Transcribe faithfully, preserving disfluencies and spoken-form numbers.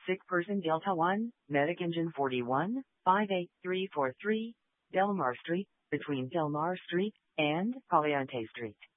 Sick person Delta one, medic engine forty-one, five eight three four three, Delmar Street, between Delmar Street and Caliente Street.